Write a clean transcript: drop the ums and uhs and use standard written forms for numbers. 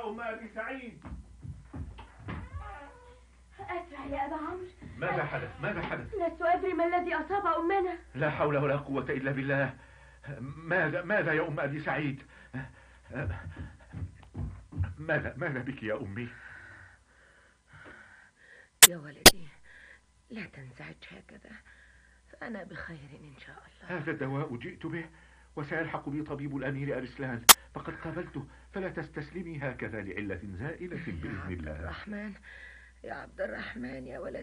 يا أم أبي سعيد. أسرع يا أبا عمرو. ماذا حدث؟ ماذا حدث؟ لست أدري ما الذي أصاب أمنا. لا حول ولا قوة إلا بالله. ماذا يا أم أبي سعيد؟ ماذا بك يا أمي؟ يا ولدي لا تنزعج هكذا، فأنا بخير إن شاء الله. هذا الدواء جئت به، وسيلحق بي طبيب الأمير أرسلان، فقد قابلته، فلا تستسلمي هكذا لعلة زائلة بإذن الله. يا عبد الرحمن يا عبد الرحمن يا ولدي.